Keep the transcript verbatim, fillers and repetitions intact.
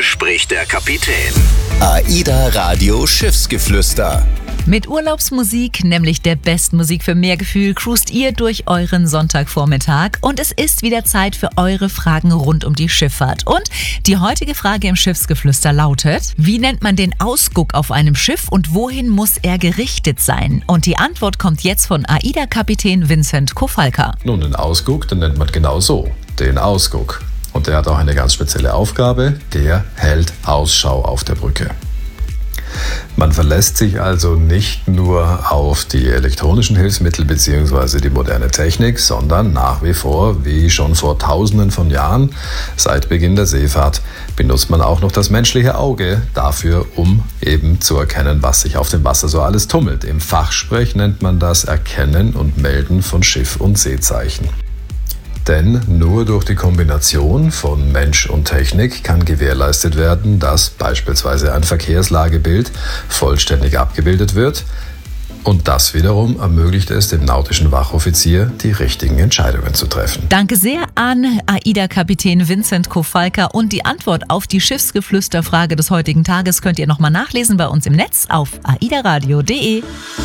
spricht der Kapitän. AIDA Radio Schiffsgeflüster. Mit Urlaubsmusik, nämlich der besten Musik für mehr Gefühl, cruist ihr durch euren Sonntagvormittag und es ist wieder Zeit für eure Fragen rund um die Schifffahrt. Und die heutige Frage im Schiffsgeflüster lautet: Wie nennt man den Ausguck auf einem Schiff und wohin muss er gerichtet sein? Und die Antwort kommt jetzt von AIDA-Kapitän Vincent Kofalka. Nun, den Ausguck, den nennt man genau so, den Ausguck. Und der hat auch eine ganz spezielle Aufgabe, der hält Ausschau auf der Brücke. Man verlässt sich also nicht nur auf die elektronischen Hilfsmittel bzw. die moderne Technik, sondern nach wie vor, wie schon vor Tausenden von Jahren, seit Beginn der Seefahrt, benutzt man auch noch das menschliche Auge dafür, um eben zu erkennen, was sich auf dem Wasser so alles tummelt. Im Fachsprech nennt man das Erkennen und Melden von Schiff- und Seezeichen. Denn nur durch die Kombination von Mensch und Technik kann gewährleistet werden, dass beispielsweise ein Verkehrslagebild vollständig abgebildet wird. Und das wiederum ermöglicht es dem nautischen Wachoffizier, die richtigen Entscheidungen zu treffen. Danke sehr an AIDA-Kapitän Vincent Kofalka. Und die Antwort auf die Schiffsgeflüster-Frage des heutigen Tages könnt ihr nochmal nachlesen bei uns im Netz auf aidaradio punkt de.